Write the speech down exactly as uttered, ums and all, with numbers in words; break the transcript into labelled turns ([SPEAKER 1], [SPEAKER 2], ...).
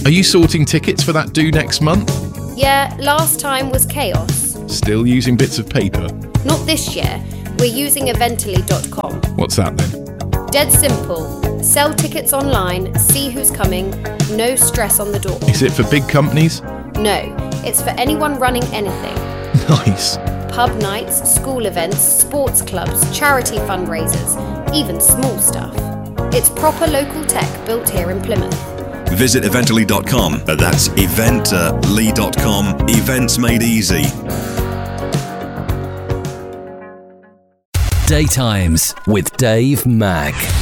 [SPEAKER 1] Are you sorting tickets for that due next month?
[SPEAKER 2] Yeah, last time was chaos.
[SPEAKER 1] Still using bits of paper?
[SPEAKER 2] Not this year. We're using Eventally dot com.
[SPEAKER 1] What's that then?
[SPEAKER 2] Dead simple. Sell tickets online, see who's coming, no stress on the door.
[SPEAKER 1] Is it for big companies?
[SPEAKER 2] No, it's for anyone running anything.
[SPEAKER 1] Nice.
[SPEAKER 2] Pub nights, school events, sports clubs, charity fundraisers, even small stuff. It's proper local tech built here in Plymouth.
[SPEAKER 3] Visit Eventally dot com. That's Eventally dot com. Events made easy.
[SPEAKER 4] Daytimes with Dave Mack.